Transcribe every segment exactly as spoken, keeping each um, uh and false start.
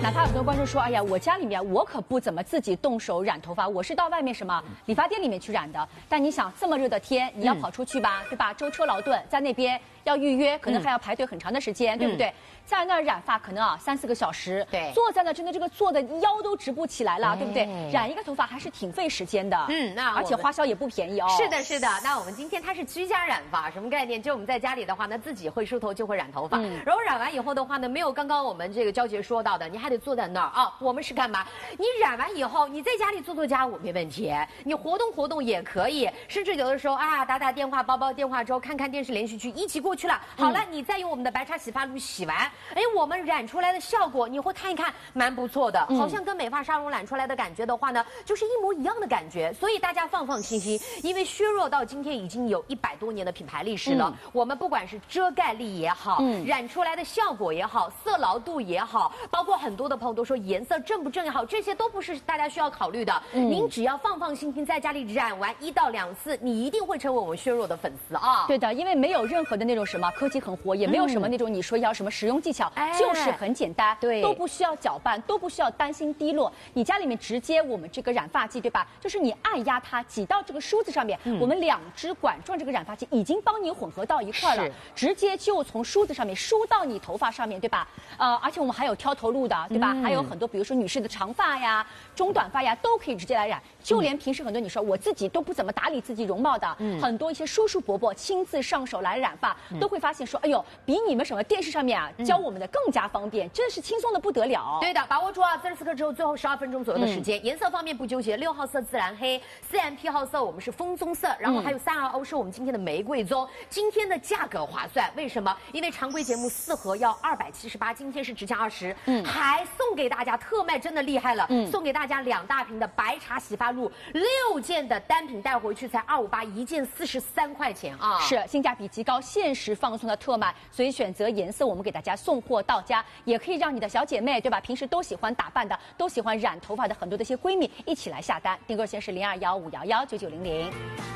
哪怕很多观众说，哎呀，我家里面我可不怎么自己动手染头发，我是到外面什么理发店里面去染的。但你想，这么热的天，你要跑出去吧，嗯、对吧？舟车劳顿，在那边要预约，可能还要排队很长的时间，嗯、对不对？在那儿染发可能啊三四个小时， 对， 坐在那真的这个坐的腰都直不起来了，对不对？染一个头发还是挺费时间的， 嗯，那而且花销也不便宜哦。 是的，是的。那我们今天它是居家染发，什么概念？就我们在家里的话呢，自己会梳头就会染头发，嗯、然后染完以后的话呢，没有刚刚我们这个娇姐说到的，你还得坐在那儿啊。我们是干嘛？你染完以后，你在家里做做家务没问题，你活动活动也可以，甚至有的时候啊，打打电话、煲煲电话粥、看看电视连续剧，一起过去了。好了，嗯、你再用我们的白茶洗发露洗完，哎，我们染出来的效果你会看一看，蛮不错的，好像跟美发沙龙染出来的感觉的话呢，就是一模一样的感觉。所以大家放放心心，因为削弱到今天已经有一百多年的品牌历史了。嗯、我们不管是遮盖力也好，嗯、染出来的效果也好，色牢度也好，包括很多的朋友都说颜色正不正也好，这些都不是大家需要考虑的。嗯、您只要放放心心在家里染完一到两次，你一定会成为我们削弱的粉丝啊！ 对的，因为没有任何的那种什么科技很活，也没有什么那种你说要什么使用技巧，嗯、就是很简单， 对， 都不需要搅拌，都不需要担心滴落。你家里面直接我们这个染发剂，对吧？就是你按压它，挤到这个梳子上面，嗯、我们两支管状这个染发剂已经帮你混合到一块了，直接就从梳子上面梳到你头发上面，对吧？呃，而且我们还有挑头露的，对吧？嗯、还有很多，比如说女士的长发呀、中短发呀，都可以直接来染。就连平时很多女生，我自己都不怎么打理自己容貌的，嗯、很多一些叔叔伯伯亲自上手来染发，嗯、都会发现说，哎呦，比你们什么电视上面啊教我们的更加方便，真是轻松的不得了。 对的，把握住啊，三十四克之后，最后十二分钟左右的时间。嗯、颜色方面不纠结，六号色自然黑，四 M P 号色我们是枫棕色，然后还有三二 O 是我们今天的玫瑰棕。今天的价格划算，为什么？因为常规节目四盒要二百七十八，今天是直降二十，嗯，还送给大家特卖，真的厉害了，嗯，送给大家两大瓶的白茶洗发露，六件的单品带回去才二五八，一件四十三块钱啊， 是性价比极高，限时放送的特卖，所以选择颜色我们给大家送货到家，也可以让你的小姐妹对吧？平时都喜欢打扮的，都喜欢染头发的很多的一些闺蜜一起来下单，订购线是零二幺五幺幺九九零零。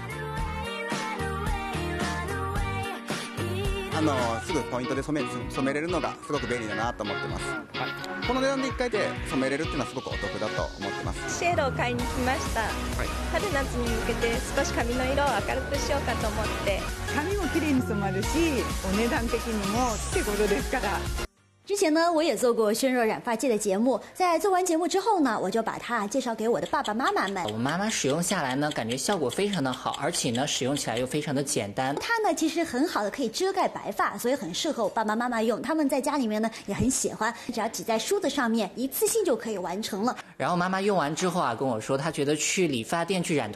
あのすぐポイントで染め染めれるのがすごく便利だなと思ってます。はい、この値段でいっかいで染めれるっていうのはすごくお得だと思ってます。 シェードを買いに来ました。はい、春夏に向けて少し髪の色を明るくしようかと思って。 髪も綺麗に染まるし、お値段的にも手頃ですから。 之前呢，我也做过宣热染发剂的节目，在做完节目之后呢，我就把它介绍给我的爸爸妈妈们。 我妈妈使用下来呢，感觉效果非常的好，而且呢，使用起来又非常的简单。 它呢，其实很好的可以遮盖白发，所以很适合我爸爸妈妈用。他们在家里面呢也很喜欢，只要挤在梳子上面，一次性就可以完成了。 然后妈妈用完之后啊，跟我说，她觉得去理发店去染